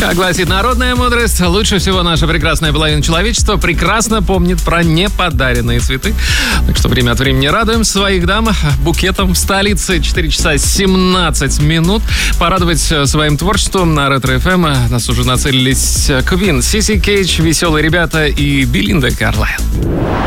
Как гласит народная мудрость, лучше всего наша прекрасная половина человечества прекрасно помнит про неподаренные цветы. Так что время от времени радуем своих дам букетом в столице. 4 часа 17 минут. Порадовать своим творчеством на Ретро FM нас уже нацелились Queen, Сиси Кейдж, веселые ребята и Белинда Карлайл.